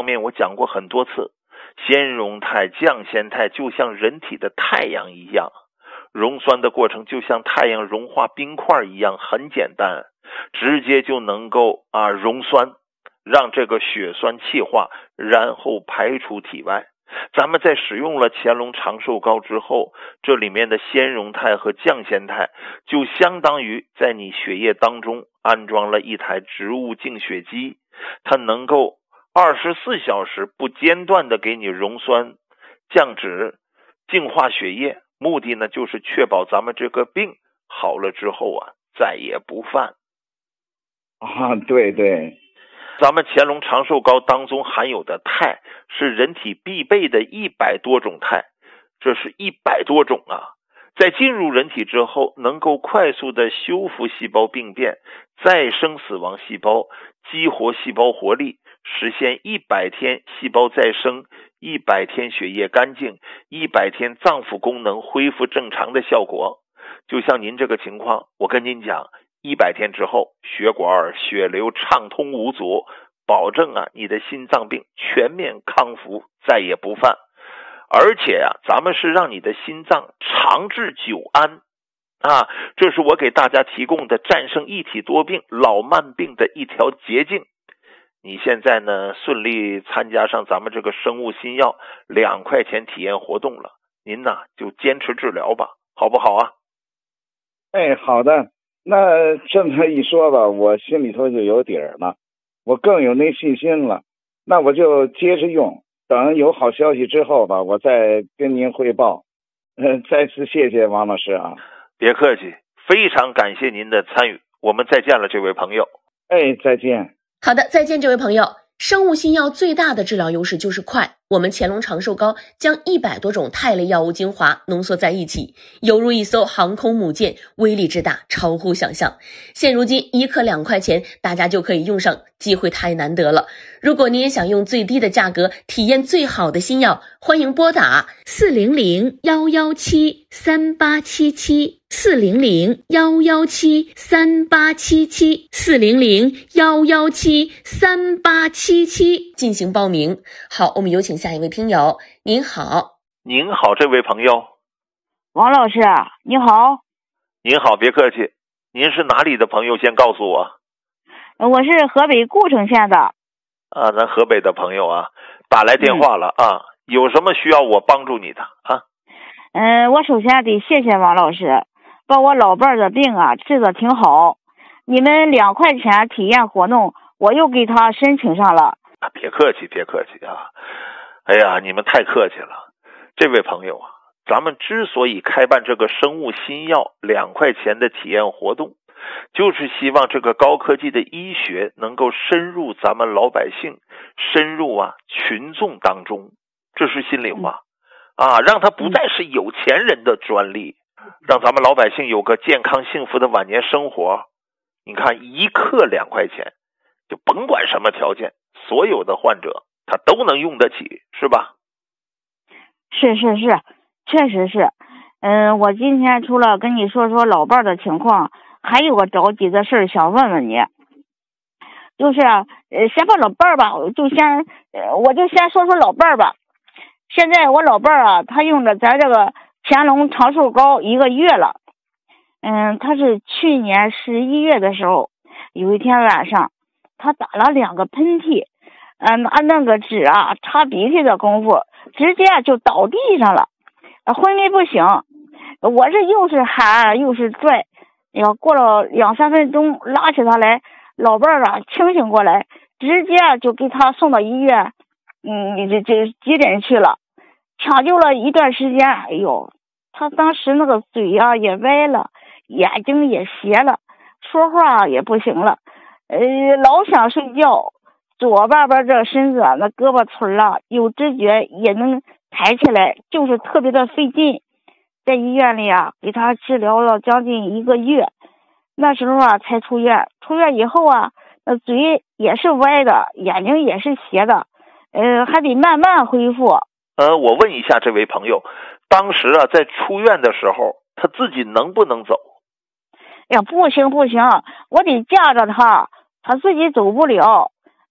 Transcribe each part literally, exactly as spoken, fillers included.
面我讲过很多次，鲜溶态、降鲜态就像人体的太阳一样，溶酸的过程就像太阳融化冰块一样，很简单，直接就能够啊溶酸，让这个血栓气化，然后排出体外。咱们在使用了乾隆长寿膏之后，这里面的鲜溶态和降鲜态就相当于在你血液当中安装了一台植物净血机，它能够二十四小时不间断的给你溶酸、降脂、净化血液，目的呢就是确保咱们这个病好了之后啊再也不犯。 啊，对对。 咱们乾隆长寿膏当中含有的肽是人体必备的一百多种肽，这是一百多种啊！在进入人体之后，能够快速的修复细胞病变、再生死亡细胞、激活细胞活力，实现一百天细胞再生、一百天血液干净、一百天脏腑功能恢复正常的效果。就像您这个情况，我跟您讲，一百天之后，血管血流畅通无阻，保证啊你的心脏病全面康复，再也不犯。而且啊，咱们是让你的心脏长治久安啊，这是我给大家提供的战胜一体多病、老慢病的一条捷径。你现在呢顺利参加上咱们这个生物新药两块钱体验活动了，您呢就坚持治疗吧，好不好啊？ 哎，好的。那这么一说吧，我心里头就有底儿了，我更有那信心了。那我就接着用，等有好消息之后吧，我再跟您汇报。嗯，再次谢谢王老师啊。 别客气，非常感谢您的参与，我们再见了，这位朋友。 哎，再见。 好的，再见，这位朋友。生物新药最大的治疗优势就是快，我们乾隆长寿膏将一百多种肽类药物精华浓缩在一起，犹如一艘航空母舰，威力之大超乎想象。现如今一克两块钱，大家就可以用上，机会太难得了。如果您也想用最低的价格体验最好的新药，欢迎拨打四零零幺幺七三八七七四零零幺幺七三八七七四零零幺幺七三八七七进行报名。好，我们有请下一位听友。您好。 您好，这位朋友。 王老师，你好。 您好，别客气。您是哪里的朋友？先告诉我。 我是河北固城县的。 啊，咱河北的朋友啊，打来电话了、嗯、啊，有什么需要我帮助你的啊？ 嗯、呃，我首先得谢谢王老师，把我老伴儿的病啊治得挺好。你们两块钱体验活动，我又给他申请上了。 啊，别客气，别客气啊！哎呀，你们太客气了。这位朋友啊，咱们之所以开办这个生物新药两块钱的体验活动，就是希望这个高科技的医学能够深入咱们老百姓，深入啊群众当中，这是心里话啊，让它不再是有钱人的专利，让咱们老百姓有个健康幸福的晚年生活。你看一克两块钱，就甭管什么条件，所有的患者他都能用得起，是吧？ 是是是，确实是。嗯，我今天除了跟你说说老伴儿的情况，还有个着急的事儿想问问你，就是呃，先把老伴儿吧，我就先呃，我就先说说老伴儿吧。现在我老伴儿啊，他用着咱这个乾隆长寿膏一个月了。嗯，他是去年十一月的时候，有一天晚上，他打了两个喷嚏，呃，拿那个纸啊擦鼻涕的功夫，直接就倒地上了，昏迷不醒。我这又是喊又是拽，要过了两三分钟拉起他来，老伴儿啊清醒过来，直接就给他送到医院，嗯，这这急诊去了，抢救了一段时间。哎呦，他当时那个嘴啊也歪了，眼睛也斜了，说话也不行了，呃，老想睡觉，左半边这身子那胳膊腿啊有知觉也能抬起来，就是特别的费劲。在医院里啊给他治疗了将近一个月，那时候啊才出院。出院以后啊，那嘴也是歪的，眼睛也是斜的，呃，还得慢慢恢复。 呃，我问一下这位朋友，当时啊在出院的时候，他自己能不能走？ 呀，不行不行，我得架着他，他自己走不了。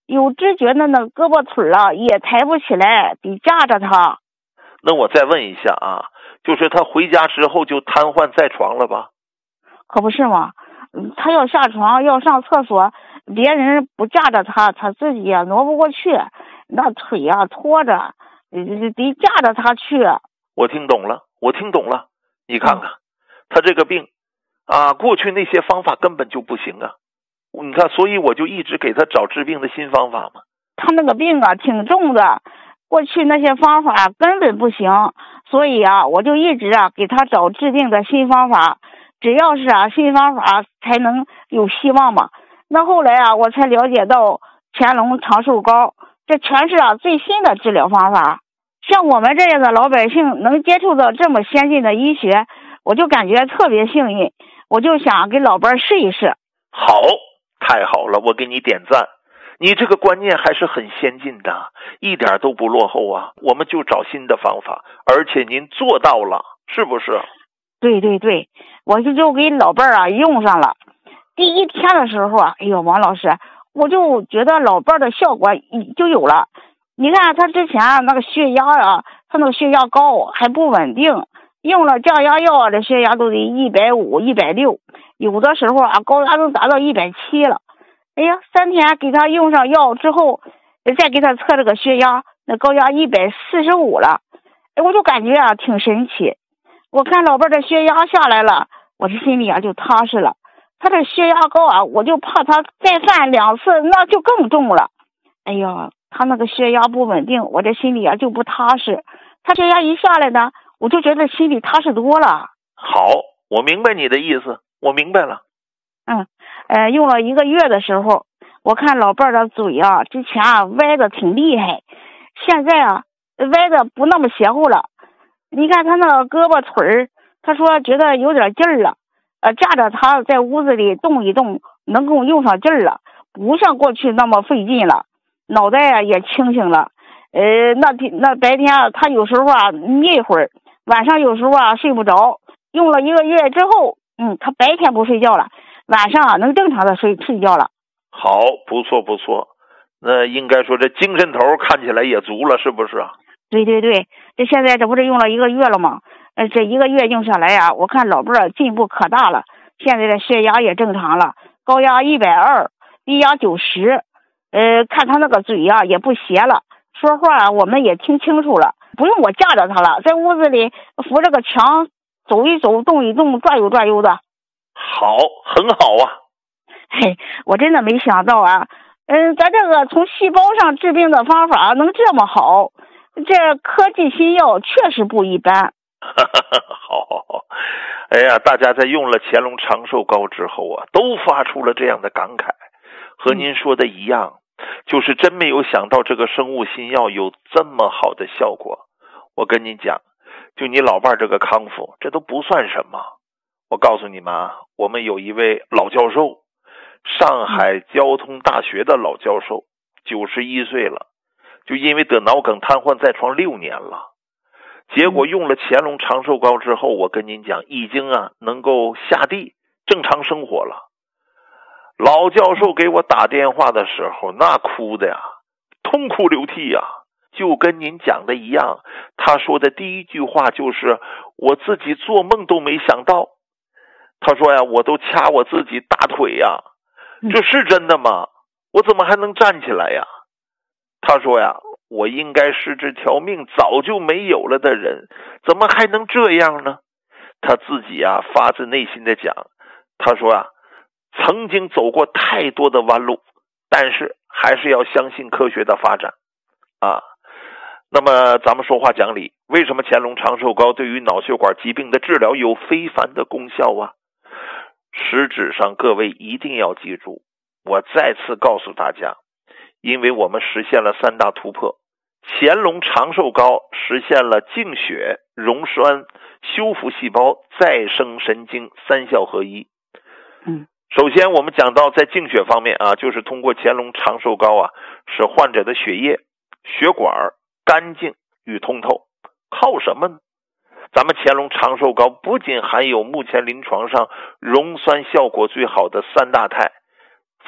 有知觉的那胳膊腿啊也抬不起来，得架着他。 那我再问一下啊，就是他回家之后就瘫痪在床了吧？ 可不是嘛，他要下床要上厕所，别人不架着他，他自己呀挪不过去，那腿呀拖着，得架着他去。 我听懂了，我听懂了。你看看，他这个病啊，过去那些方法根本就不行啊。你看，所以我就一直给他找治病的新方法嘛。 他那个病啊挺重的，过去那些方法根本不行，所以啊，我就一直啊给他找治病的新方法。只要是啊新方法才能有希望嘛。那后来啊，我才了解到乾隆长寿膏，这全是啊最新的治疗方法。像我们这样的老百姓能接触到这么先进的医学，我就感觉特别幸运，我就想给老伴试一试。 好，太好了，我给你点赞。你这个观念还是很先进的，一点都不落后啊。我们就找新的方法，而且您做到了，是不是？ 对对对，我就就给老伴儿啊用上了。第一天的时候啊，哎呦，王老师，我就觉得老伴儿的效果就有了。你看他之前那个血压啊，他那个血压高还不稳定，用了降压药啊，这血压都得一百五、一百六，有的时候啊高压都达到一百七了。哎呀，三天给他用上药之后，再给他测这个血压，那高压一百四十五了。哎，我就感觉啊挺神奇。我看老伴的血压下来了，我这心里啊就踏实了。他这血压高啊，我就怕他再犯两次，那就更重了。哎呀，他那个血压不稳定，我这心里啊就不踏实。他血压一下来呢，我就觉得心里踏实多了。 好，我明白你的意思，我明白了。 嗯，呃，用了一个月的时候，我看老伴的嘴啊，之前啊歪的挺厉害，现在啊歪的不那么邪乎了。你看他那个胳膊腿儿，他说觉得有点劲儿了，呃，架着他在屋子里动一动，能够用上劲儿了，不像过去那么费劲了，脑袋啊也清醒了。呃，那天那白天啊，他有时候啊眯一会儿，晚上有时候啊睡不着。用了一个月之后，嗯，他白天不睡觉了，晚上啊能正常的睡睡觉了。 好，不错不错，那应该说这精神头看起来也足了，是不是啊？ 对对对，这现在这不是用了一个月了吗？呃，这一个月用下来啊，我看老伴儿进步可大了，现在的血压也正常了，高压一百二，低压九十，呃，看他那个嘴呀、啊、也不斜了，说话我们也听清楚了，不用我架着他了，在屋子里扶着个墙走一走，动一动，转悠转悠的。 好，很好啊。 嘿，我真的没想到啊，嗯，咱这个从细胞上治病的方法能这么好。这科技新药确实不一般。 好好好，哎呀，大家在用了乾隆长寿膏之后啊，都发出了这样的感慨，和您说的一样，嗯、就是真没有想到这个生物新药有这么好的效果。我跟您讲，就你老伴这个康复，这都不算什么。我告诉你们啊，我们有一位老教授，上海交通大学的老教授，九十一岁了。就因为得脑梗瘫痪在床六年了，结果用了乾隆长寿膏之后，我跟您讲，已经啊能够下地正常生活了。老教授给我打电话的时候，那哭的呀，痛哭流涕呀，就跟您讲的一样。他说的第一句话就是我自己做梦都没想到。他说呀，我都掐我自己大腿呀，这是真的吗？我怎么还能站起来呀？他说呀，我应该是这条命早就没有了的人，怎么还能这样呢？他自己啊发自内心的讲，他说啊，曾经走过太多的弯路，但是还是要相信科学的发展啊。那么咱们说话讲理，为什么乾隆长寿膏对于脑血管疾病的治疗有非凡的功效啊？实质上各位一定要记住，我再次告诉大家，因为我们实现了三大突破，乾隆长寿膏实现了净血、溶栓、修复细胞、再生神经三效合一。 嗯， 首先我们讲到在净血方面啊，就是通过乾隆长寿膏啊，使患者的血液、血管干净与通透。靠什么呢？咱们乾隆长寿膏不仅含有目前临床上溶栓效果最好的三大肽，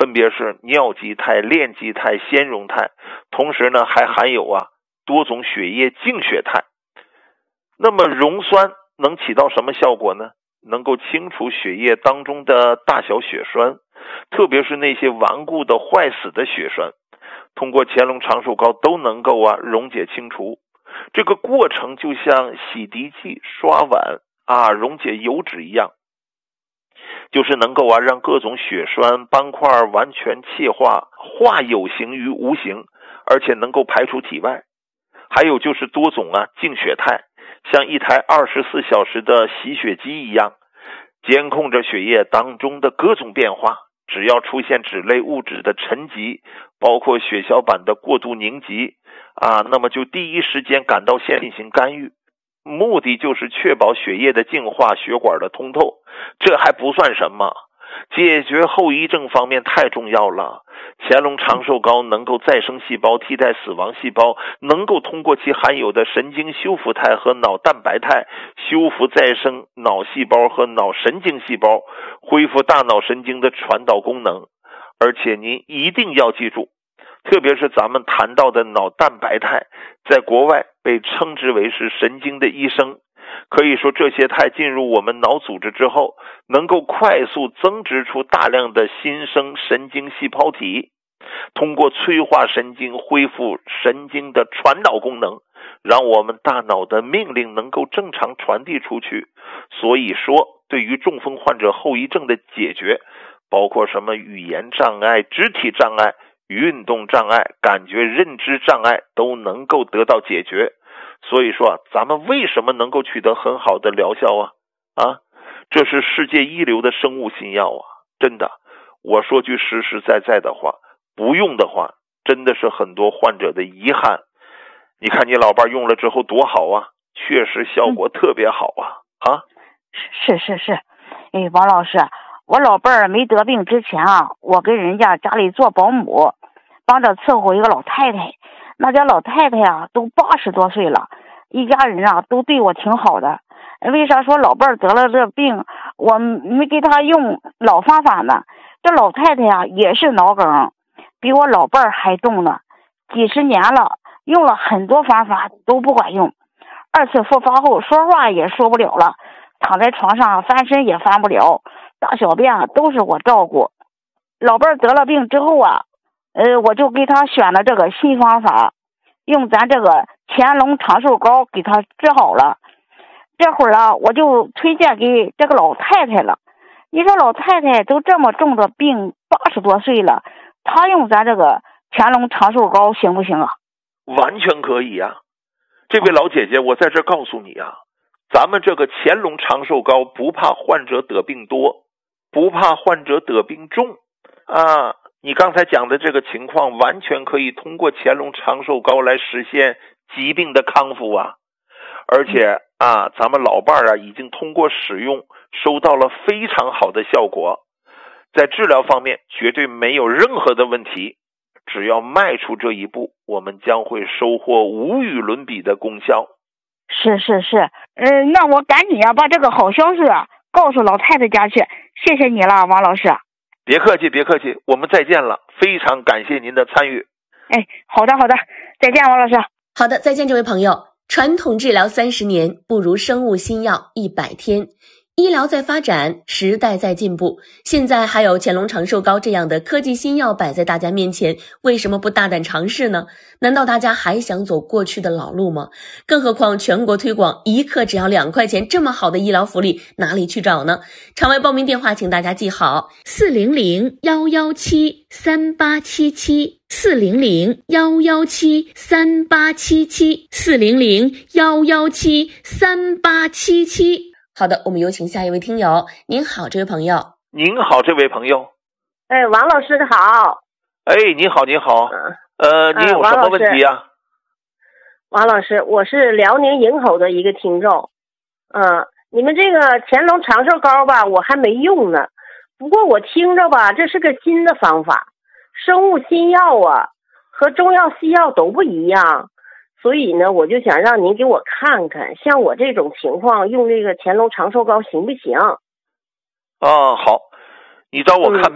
分别是尿基肽、链基肽、纤溶肽，同时呢还含有啊多种血液净血肽。那么溶酸能起到什么效果呢？能够清除血液当中的大小血栓，特别是那些顽固的坏死的血栓，通过乾隆长寿膏都能够啊溶解清除。这个过程就像洗涤剂刷碗啊溶解油脂一样，就是能够啊让各种血栓斑块完全气化，化有形于无形，而且能够排出体外。还有就是多种啊净血肽，像一台二十四小时的洗血机一样，监控着血液当中的各种变化。只要出现脂类物质的沉积，包括血小板的过度凝集啊，那么就第一时间赶到线进行干预，目的就是确保血液的净化，血管的通透。这还不算什么，解决后遗症方面太重要了。乾隆长寿膏能够再生细胞替代死亡细胞，能够通过其含有的神经修复肽和脑蛋白肽修复再生脑细胞和脑神经细胞，恢复大脑神经的传导功能。而且您一定要记住，特别是咱们谈到的脑蛋白肽，在国外被称之为是神经的医生。可以说这些肽进入我们脑组织之后，能够快速增殖出大量的新生神经细胞体，通过催化神经恢复神经的传导功能，让我们大脑的命令能够正常传递出去。所以说对于中风患者后遗症的解决，包括什么语言障碍、肢体障碍、运动障碍、感觉认知障碍都能够得到解决。所以说咱们为什么能够取得很好的疗效啊？啊，这是世界一流的生物新药啊！真的，我说句实实在在的话，不用的话，真的是很多患者的遗憾。你看你老伴用了之后多好啊，确实效果特别好啊！嗯、啊， 是是是，哎，王老师，我老伴儿没得病之前啊，我给人家家里做保姆，帮着伺候一个老太太。那家老太太啊，都八十多岁了，一家人啊都对我挺好的。为啥说老伴儿得了这病，我没给他用老方法呢？这老太太啊也是脑梗，比我老伴儿还重呢，几十年了，用了很多方法都不管用。二次复发后说话也说不了了，躺在床上翻身也翻不了，大小便啊都是我照顾。老伴儿得了病之后啊，呃，我就给他选了这个新方法，用咱这个乾隆长寿膏给他治好了。这会儿啊，我就推荐给这个老太太了。你说老太太都这么重的病，八十多岁了，她用咱这个乾隆长寿膏行不行啊？ 完全可以啊！这位老姐姐，我在这告诉你啊，咱们这个乾隆长寿膏不怕患者得病多，不怕患者得病重啊！你刚才讲的这个情况，完全可以通过乾隆长寿膏来实现疾病的康复啊！而且啊，咱们老伴儿啊，已经通过使用收到了非常好的效果，在治疗方面绝对没有任何的问题。只要迈出这一步，我们将会收获无与伦比的功效。 是是是，呃，那我赶紧啊把这个好消息啊告诉老太太家去。谢谢你了，王老师。 别客气，别客气，我们再见了，非常感谢您的参与。 哎，好的好的，再见，王老师。 好的，再见，这位朋友。传统治疗三十年，不如生物新药一百天。医疗在发展，时代在进步，现在还有乾隆长寿膏这样的科技新药摆在大家面前，为什么不大胆尝试呢？难道大家还想走过去的老路吗？更何况全国推广，一克只要两块钱，这么好的医疗福利哪里去找呢？场外报名电话请大家记好：四零零幺幺七三八七七，四零零幺幺七三八七七，四零零幺幺七三八七七。好的，我们有请下一位听友。您好，这位朋友。 您好，这位朋友。 哎，王老师好。 哎，你好，你好。嗯、呃，您有什么问题啊？ 王老师，我是辽宁营口的一个听众。嗯，你们这个乾隆长寿膏吧，我还没用呢。不过我听着吧，这是个新的方法，生物新药啊，和中药西药都不一样。所以呢，我就想让您给我看看，像我这种情况用这个乾隆长寿膏行不行？ 啊，好，你找我看病、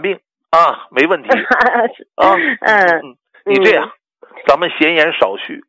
啊，没问题啊。 嗯嗯，你这样，咱们闲言少叙，